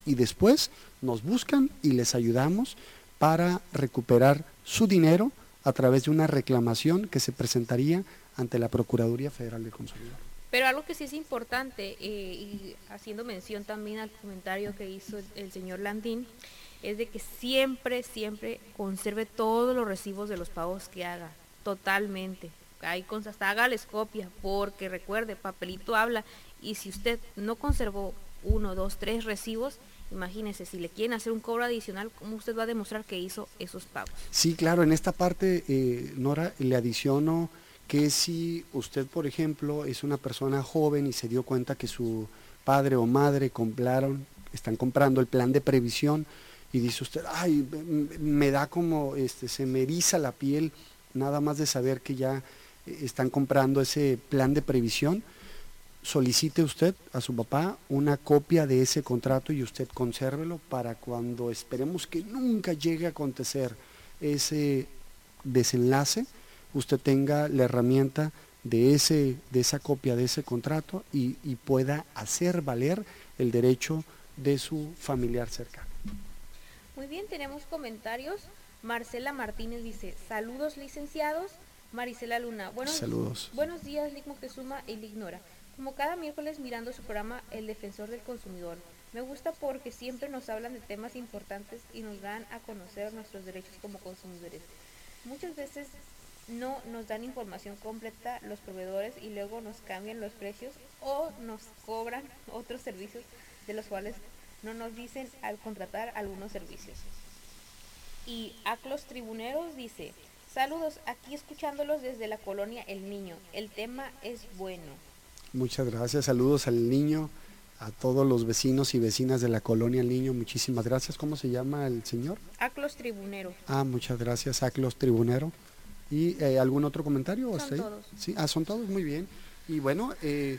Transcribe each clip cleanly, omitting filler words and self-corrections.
y después nos buscan y les ayudamos para recuperar su dinero a través de una reclamación que se presentaría ante la Procuraduría Federal del Consumidor. Pero algo que sí es importante, y haciendo mención también al comentario que hizo el señor Landín, es de que siempre, siempre conserve todos los recibos de los pagos que haga, totalmente. Ahí hasta hágales copia, porque recuerde, papelito habla, y si usted no conservó 1, 2, 3 recibos, imagínese, si le quieren hacer un cobro adicional, ¿cómo usted va a demostrar que hizo esos pagos? Sí, claro, en esta parte, Nora, le adiciono que si usted, por ejemplo, es una persona joven y se dio cuenta que su padre o madre están comprando el plan de previsión y dice usted, ay, me da como, se me eriza la piel nada más de saber que ya están comprando ese plan de previsión, solicite usted a su papá una copia de ese contrato y usted consérvelo para cuando esperemos que nunca llegue a acontecer ese desenlace, usted tenga la herramienta de esa copia de ese contrato y pueda hacer valer el derecho de su familiar cercano. Muy bien, tenemos comentarios. Marcela Martínez dice, saludos licenciados. Marisela Luna, Saludos. Buenos días, Lic Moctezuma y Lic Nora. Como cada miércoles mirando su programa El Defensor del Consumidor, me gusta porque siempre nos hablan de temas importantes y nos dan a conocer nuestros derechos como consumidores. Muchas veces no nos dan información completa los proveedores y luego nos cambian los precios o nos cobran otros servicios de los cuales no nos dicen al contratar algunos servicios. Y Aclos Tribuneros dice, saludos, aquí escuchándolos desde la colonia El Niño, el tema es bueno. Muchas gracias, saludos al Niño, a todos los vecinos y vecinas de la colonia El Niño, muchísimas gracias. ¿Cómo se llama el señor? Aclos Tribunero. Muchas gracias, Aclos Tribunero. ¿Y algún otro comentario? Son todos. Sí, son todos, muy bien. Y bueno,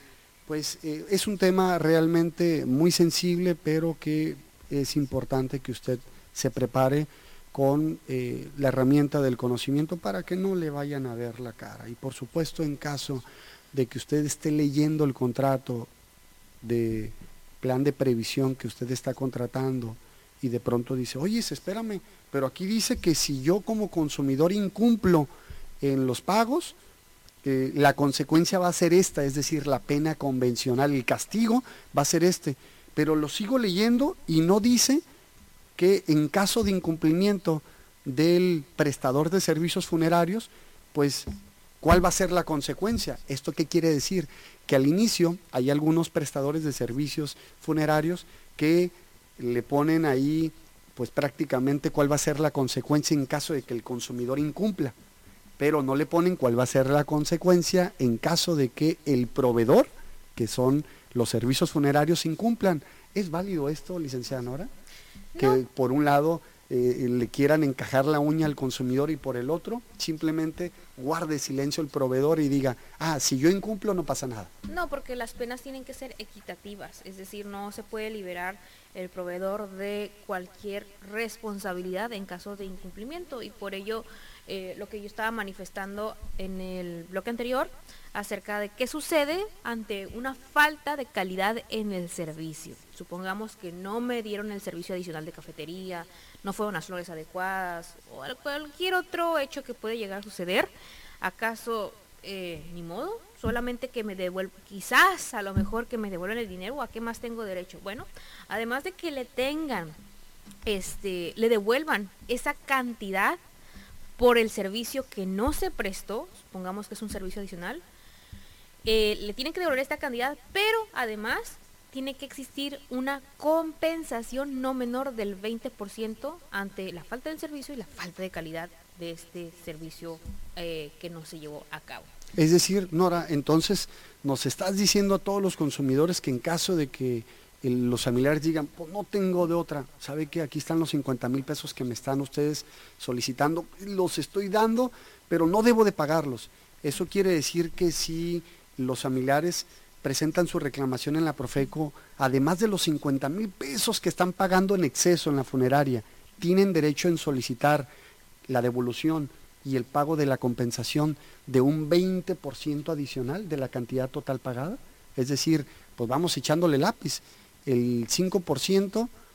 es un tema realmente muy sensible, pero que es importante que usted se prepare con la herramienta del conocimiento para que no le vayan a ver la cara. Y por supuesto, en caso de que usted esté leyendo el contrato de plan de previsión que usted está contratando y de pronto dice, oye, espérame, pero aquí dice que si yo como consumidor incumplo en los pagos, la consecuencia va a ser esta, es decir, la pena convencional, el castigo va a ser pero lo sigo leyendo y no dice que en caso de incumplimiento del prestador de servicios funerarios, pues, ¿cuál va a ser la consecuencia? ¿Esto qué quiere decir? Que al inicio hay algunos prestadores de servicios funerarios que le ponen ahí, pues prácticamente cuál va a ser la consecuencia en caso de que el consumidor incumpla, pero no le ponen cuál va a ser la consecuencia en caso de que el proveedor, que son los servicios funerarios, incumplan. ¿Es válido esto, licenciada Nora? No. Que por un lado le quieran encajar la uña al consumidor y por el otro simplemente guarde silencio el proveedor y diga, si yo incumplo no pasa nada. No, porque las penas tienen que ser equitativas, es decir, no se puede liberar el proveedor de cualquier responsabilidad en caso de incumplimiento y por ello lo que yo estaba manifestando en el bloque anterior acerca de qué sucede ante una falta de calidad en el servicio. Supongamos que no me dieron el servicio adicional de cafetería, no fueron las flores adecuadas o cualquier otro hecho que puede llegar a suceder. ¿Acaso ni modo? Solamente que me devuelvan, quizás a lo mejor que me devuelvan el dinero, ¿a qué más tengo derecho? Bueno, además de que le devuelvan esa cantidad por el servicio que no se prestó, supongamos que es un servicio adicional, le tienen que devolver esta cantidad, pero además tiene que existir una compensación no menor del 20% ante la falta del servicio y la falta de calidad de este servicio que no se llevó a cabo. Es decir, Nora, entonces nos estás diciendo a todos los consumidores que en caso de que los familiares digan, pues no tengo de otra, sabe que aquí están los 50,000 pesos que me están ustedes solicitando, los estoy dando, pero no debo de pagarlos. Eso quiere decir que si los familiares presentan su reclamación en la Profeco, además de los 50,000 pesos que están pagando en exceso en la funeraria, tienen derecho en solicitar la devolución y el pago de la compensación de un 20% adicional de la cantidad total pagada. Es decir, pues vamos echándole lápiz, el 5%